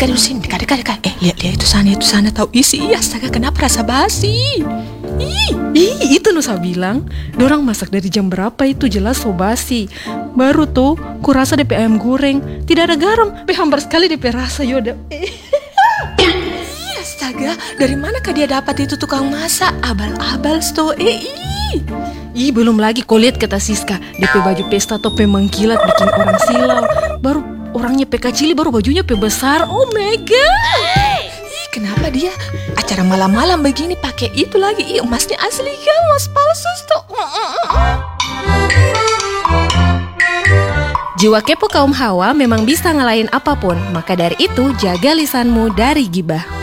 dekat di sini, dekat. Lihat itu sana tahu isi. Astaga, kenapa rasa basi? Itu Nusa bilang, dorang masak dari jam berapa itu jelas so basi. Baru tuh, kurasa DP ayam goreng tidak ada garam, hambar sekali DP rasa Yoda. Astaga, dari manakah dia dapat itu tukang masak? Abal-abal sto. Belum lagi kau lihat kata Siska, DP baju pesta tope mengkilat bikin orang silau. Baru orangnya pe kecil, baru bajunya pe besar. Oh my god. Kenapa dia acara malam-malam begini pakai itu lagi? Emasnya asli kan, emas palsu sto. Jiwa kepo kaum Hawa memang bisa ngalahin apapun, maka dari itu jaga lisanmu dari gibah.